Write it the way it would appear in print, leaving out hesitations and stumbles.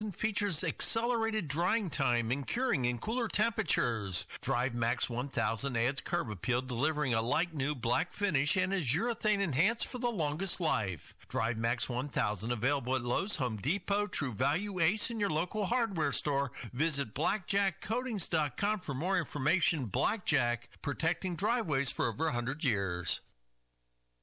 1000 features accelerated drying time and curing in cooler temperatures. Drive Max 1000 adds curb appeal, delivering a light new black finish and is urethane enhanced for the longest life. Drive Max 1000 available at Lowe's, Home Depot, True Value, Ace, and your local hardware store. Visit blackjackcoatings.com for more information. Blackjack, protecting driveways for over 100 years.